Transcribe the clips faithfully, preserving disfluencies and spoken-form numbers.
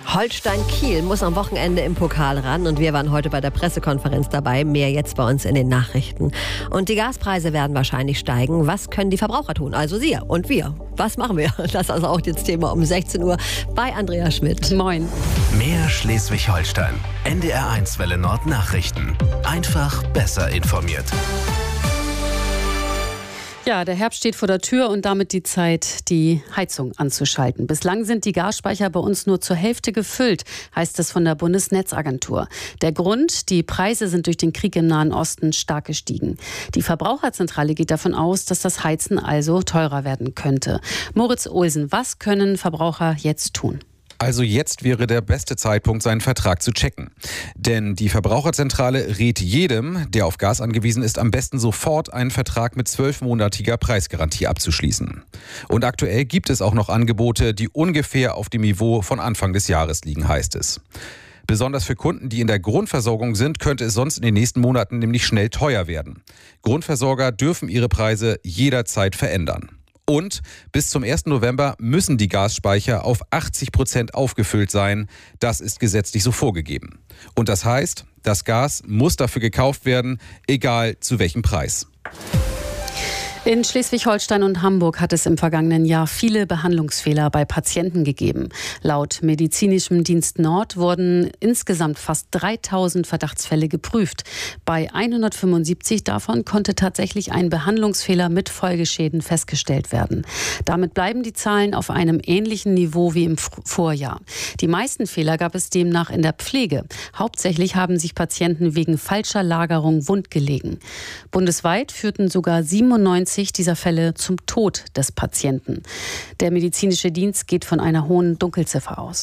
Holstein Kiel muss am Wochenende im Pokal ran und wir waren heute bei der Pressekonferenz dabei. Mehr jetzt bei uns in den Nachrichten. Und die Gaspreise werden wahrscheinlich steigen. Was können die Verbraucher tun? Also Sie und wir. Was machen wir? Das ist also auch das Thema um sechzehn Uhr bei Andrea Schmidt. Moin. Mehr Schleswig-Holstein. N D R eins Welle Nord Nachrichten. Einfach besser informiert. Ja, der Herbst steht vor der Tür und damit die Zeit, die Heizung anzuschalten. Bislang sind die Gasspeicher bei uns nur zur Hälfte gefüllt, heißt es von der Bundesnetzagentur. Der Grund, die Preise sind durch den Krieg im Nahen Osten stark gestiegen. Die Verbraucherzentrale geht davon aus, dass das Heizen also teurer werden könnte. Moritz Olsen, was können Verbraucher jetzt tun? Also jetzt wäre der beste Zeitpunkt, seinen Vertrag zu checken. Denn die Verbraucherzentrale rät jedem, der auf Gas angewiesen ist, am besten sofort einen Vertrag mit zwölfmonatiger Preisgarantie abzuschließen. Und aktuell gibt es auch noch Angebote, die ungefähr auf dem Niveau von Anfang des Jahres liegen, heißt es. Besonders für Kunden, die in der Grundversorgung sind, könnte es sonst in den nächsten Monaten nämlich schnell teuer werden. Grundversorger dürfen ihre Preise jederzeit verändern. Und bis zum ersten November müssen die Gasspeicher auf achtzig Prozent aufgefüllt sein. Das ist gesetzlich so vorgegeben. Und das heißt, das Gas muss dafür gekauft werden, egal zu welchem Preis. In Schleswig-Holstein und Hamburg hat es im vergangenen Jahr viele Behandlungsfehler bei Patienten gegeben. Laut Medizinischem Dienst Nord wurden insgesamt fast dreitausend Verdachtsfälle geprüft. Bei hundertfünfundsiebzig davon konnte tatsächlich ein Behandlungsfehler mit Folgeschäden festgestellt werden. Damit bleiben die Zahlen auf einem ähnlichen Niveau wie im Vorjahr. Die meisten Fehler gab es demnach in der Pflege. Hauptsächlich haben sich Patienten wegen falscher Lagerung wundgelegen. Bundesweit führten sogar siebenundneunzig dieser Fälle zum Tod des Patienten. Der medizinische Dienst geht von einer hohen Dunkelziffer aus.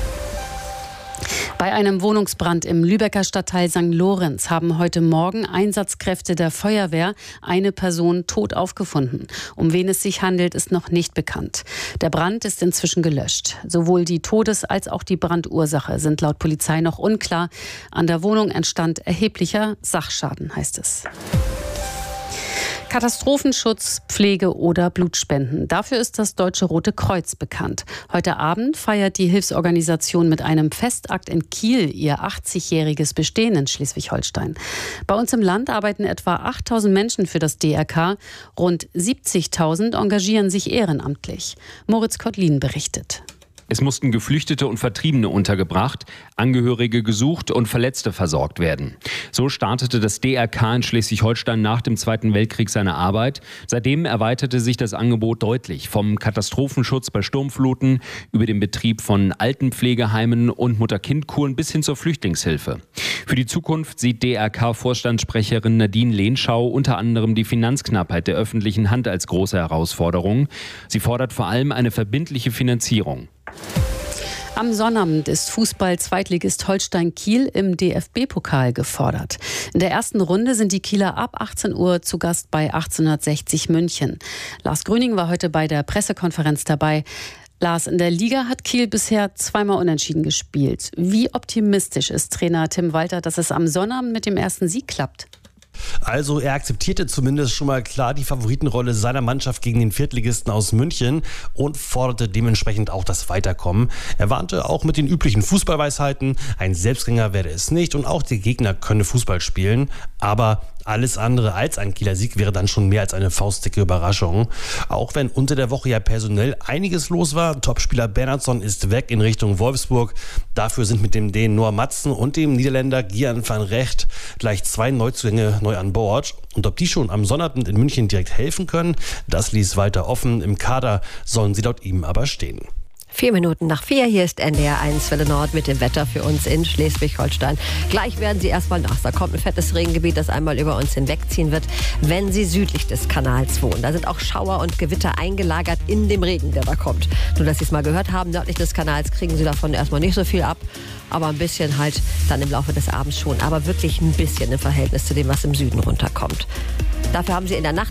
Bei einem Wohnungsbrand im Lübecker Stadtteil Sankt Lorenz haben heute Morgen Einsatzkräfte der Feuerwehr eine Person tot aufgefunden. Um wen es sich handelt, ist noch nicht bekannt. Der Brand ist inzwischen gelöscht. Sowohl die Todes- als auch die Brandursache sind laut Polizei noch unklar. An der Wohnung entstand erheblicher Sachschaden, heißt es. Katastrophenschutz, Pflege oder Blutspenden. Dafür ist das Deutsche Rote Kreuz bekannt. Heute Abend feiert die Hilfsorganisation mit einem Festakt in Kiel ihr achtzigjähriges Bestehen in Schleswig-Holstein. Bei uns im Land arbeiten etwa achttausend Menschen für das D R K. Rund siebzigtausend engagieren sich ehrenamtlich. Moritz Kottlin berichtet. Es mussten Geflüchtete und Vertriebene untergebracht, Angehörige gesucht und Verletzte versorgt werden. So startete das D R K in Schleswig-Holstein nach dem Zweiten Weltkrieg seine Arbeit. Seitdem erweiterte sich das Angebot deutlich. Vom Katastrophenschutz bei Sturmfluten über den Betrieb von Altenpflegeheimen und Mutter-Kind-Kuren bis hin zur Flüchtlingshilfe. Für die Zukunft sieht D R K-Vorstandssprecherin Nadine Lehnschau unter anderem die Finanzknappheit der öffentlichen Hand als große Herausforderung. Sie fordert vor allem eine verbindliche Finanzierung. Am Sonnabend ist Fußball-Zweitligist Holstein Kiel im D F B-Pokal gefordert. In der ersten Runde sind die Kieler ab achtzehn Uhr zu Gast bei achtzehnhundertsechzig München. Lars Grüning war heute bei der Pressekonferenz dabei. Lars, in der Liga hat Kiel bisher zweimal unentschieden gespielt. Wie optimistisch ist Trainer Tim Walter, dass es am Sonnabend mit dem ersten Sieg klappt? Also er akzeptierte zumindest schon mal klar die Favoritenrolle seiner Mannschaft gegen den Viertligisten aus München und forderte dementsprechend auch das Weiterkommen. Er warnte auch mit den üblichen Fußballweisheiten, ein Selbstgänger werde es nicht und auch der Gegner könne Fußball spielen, aber alles andere als ein Kieler Sieg wäre dann schon mehr als eine faustdicke Überraschung. Auch wenn unter der Woche ja personell einiges los war. Topspieler Bernhardsson ist weg in Richtung Wolfsburg. Dafür sind mit dem Dänen Noah Madsen und dem Niederländer Gian van Recht gleich zwei Neuzugänge neu an Bord. Und ob die schon am Sonnabend in München direkt helfen können, das ließ Walter offen. Im Kader sollen sie laut ihm aber stehen. Vier Minuten nach vier, hier ist N D R eins Welle Nord mit dem Wetter für uns in Schleswig-Holstein. Gleich werden Sie erstmal nass. Da kommt ein fettes Regengebiet, das einmal über uns hinwegziehen wird, wenn Sie südlich des Kanals wohnen. Da sind auch Schauer und Gewitter eingelagert in dem Regen, der da kommt. Nur, dass Sie es mal gehört haben, nördlich des Kanals kriegen Sie davon erstmal nicht so viel ab. Aber ein bisschen halt dann im Laufe des Abends schon. Aber wirklich ein bisschen im Verhältnis zu dem, was im Süden runterkommt. Dafür haben Sie in der Nacht